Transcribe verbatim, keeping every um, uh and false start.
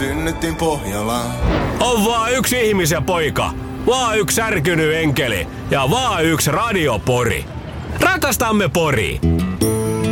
synnyttiin Pohjolaan. On vaan yksi ihmisen poika, vaan yksi särkynyt enkeli ja vaan yksi radiopori. Rakastamme Poria.